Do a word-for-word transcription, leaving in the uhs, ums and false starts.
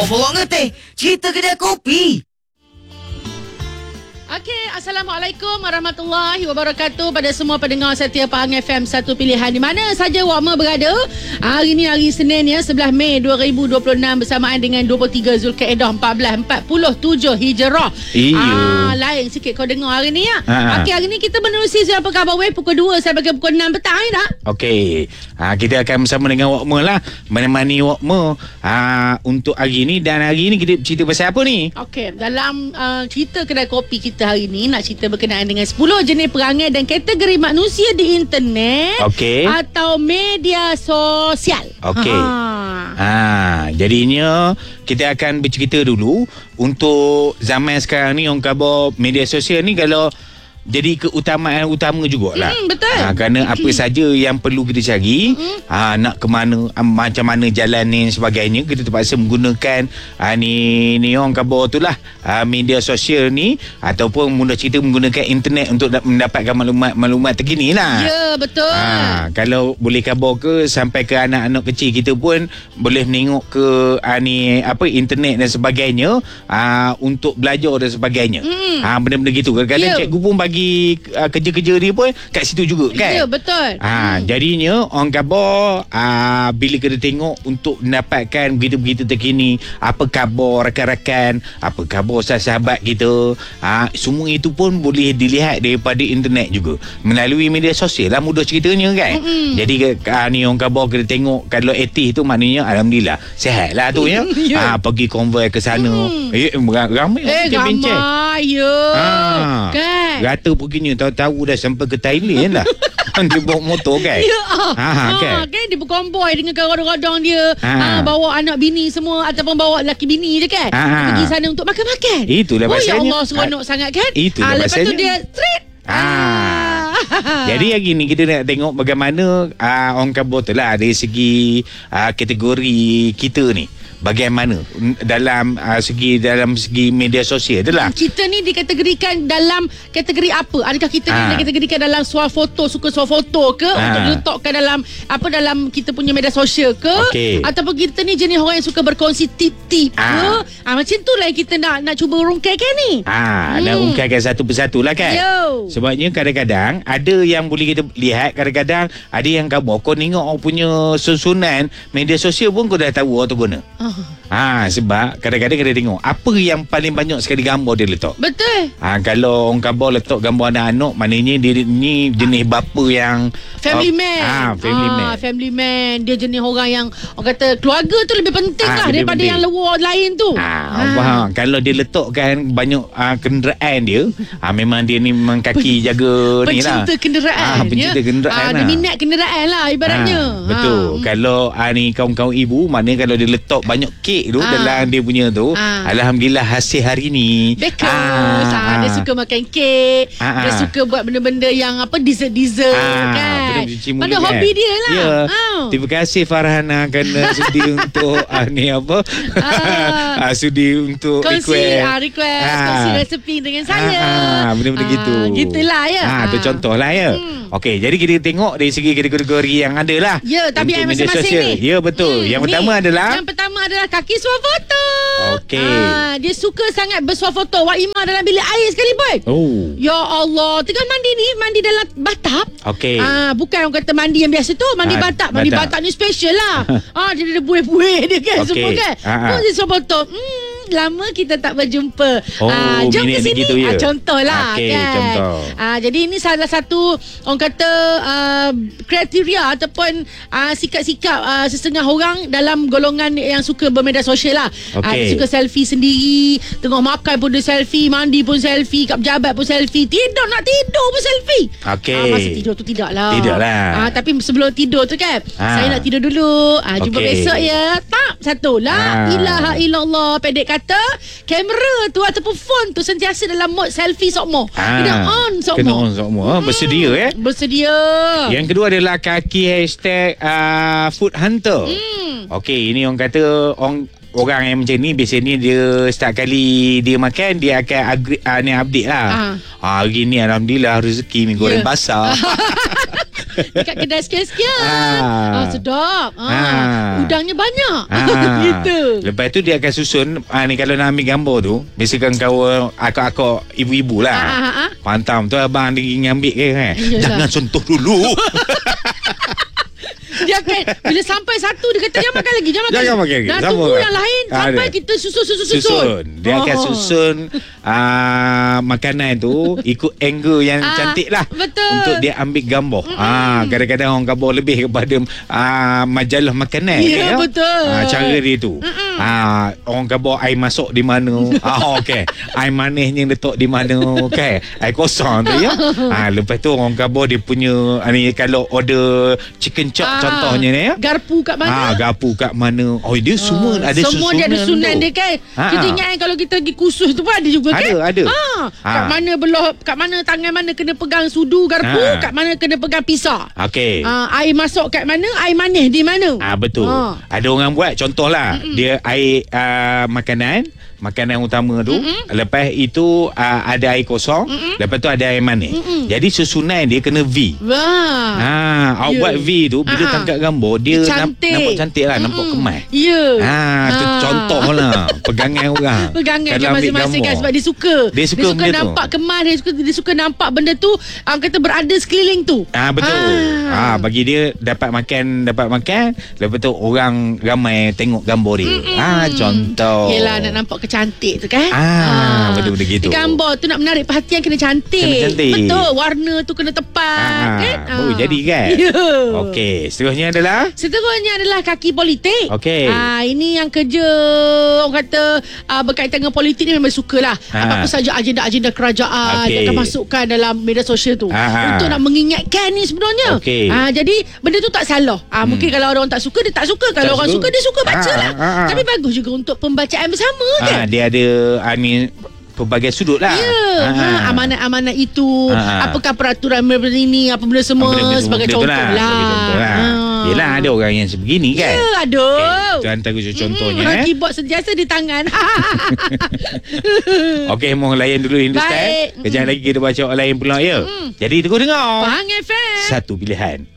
Bawa-bawa ngeteh, cerita kedai kopi. Okey, Assalamualaikum warahmatullahi wabarakatuh pada semua pendengar setia Pahang F M, satu pilihan di mana saja Wakma berada. Hari ini hari Senin ya, sebelas Mei dua ribu dua puluh enam bersamaan dengan dua puluh tiga Zulkaedah empat belas empat puluh tujuh Hijrah. Ah, lain sikit kau dengar hari ni ya. Okey, hari ni kita menerusi siapa khabar web pukul dua sampai pukul enam petang ya tak? Okey. Ha, kita akan bersama dengan Wakma lah, menemani Wakma ha, untuk hari ni. Dan hari ni kita cerita pasal apa ni? Okey, dalam uh, cerita kedai kopi kita hari ni nak cerita berkenaan dengan sepuluh jenis perangai dan kategori manusia di internet okay. atau media sosial. Okey. Ha, jadinya kita akan bercerita dulu untuk zaman sekarang ni, orang khabar media sosial ni kalau jadi keutamaan utama jugalah. Mm, betul. Ha, kerana apa saja yang perlu kita cari, mm. ha, nak ke mana, macam mana jalan ni sebagainya, kita terpaksa menggunakan ha, ni ni orang khabar tu lah, ha, media sosial ni, ataupun mudah cerita menggunakan internet untuk mendapatkan maklumat-maklumat terkini lah. Ya, betul. Ha, kalau boleh khabar ke sampai ke anak-anak kecil kita pun boleh menengok ke ha, ni apa internet dan sebagainya, ha, untuk belajar dan sebagainya. Mm. Ha, benda-benda gitu. Kadang-kadang yeah. cikgu pun bagi bagi uh, kerja-kerja dia pun kat situ juga kan. Ya, betul. Ha, hmm. Jadinya orang khabar uh, bila kita tengok untuk mendapatkan berita-berita terkini, apa khabar rakan-rakan, apa khabar sahabat kita, uh, semua itu pun boleh dilihat daripada internet juga, melalui media sosial lah, mudah ceritanya kan. Hmm. Jadi uh, ni orang khabar kita tengok kalau aktif tu maknanya alhamdulillah sihat lah tu ya. Yeah. uh, pergi konvoi ke sana. Hmm. Eh ramai eh, ramai ya. Ha. Kan. Rata perginya, tahu-tahu dah sampai ke Thailand lah. Dia bawa motor kan. Ya. Ha, ha, kan. Ha, kan dia berkomboi dengan kawan-kawan dia. Ha. Ha, bawa anak bini semua ataupun bawa lelaki bini je kan. Ha. Pergi sana untuk makan-makan. Itulah oh, bahasanya. Oh ya Allah, seronok ha. sangat kan. Itulah ha, lepas bahasanya. tu dia straight. Ah. Jadi hari ni kita nak tengok bagaimana uh, orang khabar tu lah dari segi uh, kategori kita ni, bagaimana dalam uh, segi dalam segi media sosial tu lah. Kita ni dikategorikan dalam kategori apa? Adakah kita ha. ni dikategorikan dalam soal foto, suka soal foto ke, ha. untuk diletakkan dalam apa dalam kita punya media sosial ke, okay. ataupun kita ni jenis orang yang suka berkongsi tip-tip ha. ke? Ah, macam tu lah yang kita nak nak cuba rungkaikan ni. Ah, hmm. nak rungkaikan satu persatu lah kan. Yo. Sebabnya kadang-kadang ada yang boleh kita lihat, kadang-kadang ada yang khabar kau tengok orang punya susunan media sosial pun kau dah tahu orang tu guna. Oh. Ha, sebab kadang-kadang kita tengok apa yang paling banyak sekali gambar dia letak. Betul. Ha, kalau orang khabar letak gambar anak-anak, maknanya dia ni jenis bapa yang family uh, man. Ha, family ah, man. Family man. Dia jenis orang yang orang kata keluarga tu lebih penting ha, lah lebih daripada penting. yang luar lain tu. Ha, ha. Faham. Kalau dia letakkan banyak uh, kenderaan dia, ha, memang dia ni memang kaki Pen- jaga ni lah. Pencinta kenderaan. Ha, pencinta ya? kenderaan ha, lah. Dia minat kenderaan lah ibaratnya. Ha, betul. Ha. Kalau ha, ni kawan-kawan ibu, maknanya kalau dia letak banyak kek tu ha. dalam dia punya tu, ha. alhamdulillah hasil hari ni. Because ha. Ha. dia suka makan kek, ha. dia suka buat benda-benda yang apa dessert-dessert ha. kan. Pada kan? hobi dia lah. Ya. Ha. Terima kasih Farhana kerana sudi untuk uh, ni apa? Ha. uh, sudi untuk kongsi, request. Uh, request, ha. kongsi resepi dengan saya. Ha. Ha. Benda-benda ha. gitu. Gitulah ya. Ha, tu contoh lah ya. Hmm. Okey, jadi kita tengok dari segi kategori yang ada lah. Ya, tapi yang masing-masing ni. Ya, betul. Hmm, yang pertama ni. adalah Yang pertama adalah kaki suar foto. Okey. Ha, dia suka sangat bersuar foto. Wak Ima dalam bilik air sekali pun. Oh. Ya Allah, tengah mandi ni, mandi dalam bathtub. Okey. Ah, bukan orang kata mandi yang biasa tu, mandi ha, bathtub. Mandi bathtub ni special lah. Ah, dia ada buih-buih dia kan, okay. semua kan. Tu dia suar foto. Hmm. Lama kita tak berjumpa. Oh, ah, jom ke sini. Gitu, ya? ah, contohlah okay, kan. Contoh. Ah, jadi ini salah satu orang kata uh, kriteria ataupun uh, sikap-sikap uh, setengah orang dalam golongan yang suka bermedia sosial lah. Okay. Uh, suka selfie sendiri, tengah makan pun dia selfie, mandi pun selfie, kat pejabat pun selfie, tidur nak tidur pun selfie. Okay. Ah, masa tidur tu tidak lah. Tidak lah. Ah, tapi sebelum tidur tu kan, ah. saya nak tidur dulu. Ah, jumpa okay. besok ya. Tak, satu. La ah. ilaha illallah. Pendek kata kamera tu ataupun phone tu sentiasa dalam mode selfie sokmo. Ah, kena on sokmo. Kena on sokmo. Hmm. Bersedia eh. Bersedia. Yang kedua adalah kaki hashtag uh, food hunter. Hmm. Okey, ini orang kata orang orang yang macam ni biasanya dia setiap kali dia makan dia akan agree, uh, ni update lah. Ah. Ha, hari ni alhamdulillah rezeki mi goreng yeah. basah. Dekat kedai sekian-sekian. Ah. Ah, sedap. Ah. Ah. Udangnya banyak. Ah. Gitu. Lepas tu dia akan susun ah, ni kalau nak ambil gambar tu, misalkan kau akak-akak ibu-ibu lah. Ah, ah, ah. Pantam tu abang dia ngambil ke kan. Yalah. Jangan sentuh dulu. Dia akan bila sampai satu dia kata jangan makan lagi, jangan makan Jangan lagi. makan lagi. Dah Sama tunggu kan? yang lain Ah, sampai ada. kita susun-susun-susun. Susun. Dia akan Oh. susun uh, makanan tu ikut angle yang Ah, cantik lah. betul. Untuk dia ambil gambar. Ah, kadang-kadang orang gambar lebih kepada uh, majalah makanan. Ya, betul. Ah, cara dia tu. Ah, orang gambar air masuk di mana. ah, okey. Air manis yang letak di mana. Okey. Air kosong tu ya. Ah, lepas tu orang gambar dia punya ah, ni kalau order chicken chop Ah, contohnya ni ya. Garpu kat mana? Ah, garpu kat mana. Oh, dia semua Ah, ada semua susunan dia ada sunan tu. dia kan. Ha, Kita ha. ingat kan kalau kita pergi kursus tu pun ada juga kan. Ada, ada. Ha, kat Ha. mana belah, kat mana tangan mana kena pegang sudu garpu, Ha. kat mana kena pegang pisau. Okey. Ah, air masuk kat mana, air manis di mana. Ah, betul. Ah. Ada orang buat contohlah. Mm-mm. Dia air uh, makanan, makanan utama tu. Mm-mm. Lepas itu uh, ada air kosong, Mm-mm. lepas tu ada air manis. Mm-mm. Jadi susunan dia kena V. Wah. Ha, awak Ya. buat V tu bila Ha-ha. tangkap gambar dia namp- Cantik. nampak cantik lah, nampak Mm-mm. kemas. Ya. Ha, tu Ha. contoh lah pegangan orang. Pegangan Kalau dia ambil masing-masing kan gambar. sebab dia suka. Dia suka dia suka benda tu. nampak kemas, dia suka dia suka nampak benda tu orang kata berada sekeliling tu. Ah betul. Ah, Ah. bagi dia dapat makan, dapat makan, lepas tu orang ramai tengok gambar dia. Mm-mm. Ah, contoh. Yelah nak nampak kecantik tu kan. Ah, betul-betul gitu. Gambar tu nak menarik perhatian kena cantik. Kena cantik. Betul, warna tu kena tepat Ah, kan. baru jadi kan? Ya. Okey, seterusnya adalah Seterusnya adalah kaki politik. Okey. Ah, ini yang kerja orang kata ah, berkaitan dengan politik ni memang sukalah. Ah. Apa-apa saja agenda-agenda kerajaan Okey. dia akan masukkan dalam media sosial tu Ah. untuk nak mengingatkan ni sebenarnya. Okey. Ah, jadi benda tu tak salah. Ah, Hmm. mungkin kalau orang tak suka dia tak suka, kalau Tak orang suka. suka dia suka baca Ah, lah. ah, ah. Tapi bagus juga untuk pembacaan bersama kan. ah, dia ada ah, ni pelbagai sudut lah. Ya, Ah. ha, amanat-amanat itu, Ah. apakah peraturan ini, apa benda semua Benda-benda tu, sebagai benda tu contoh lah, lah. sebagai contoh lah. Ah. Yelah, ada orang yang sebegini kan. Ya, aduh. Itu antara contohnya. Hmm, eh. keyboard sentiasa di tangan. Okey, mohon layan dulu Hindustan. Baik. Kejap lagi kita baca orang lain pula ya. Jadi tunggu dengar. Pahang F M. Satu pilihan.